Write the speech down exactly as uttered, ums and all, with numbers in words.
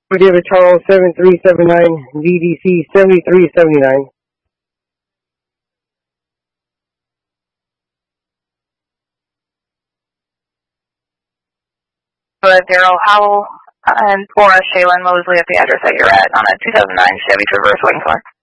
David Charles seven three seven nine, V D C seventy-three seventy-nine. Zero Howell and Flora Shaylin Mosley at the address that you're at on a two thousand nine Chevy Traverse waiting for.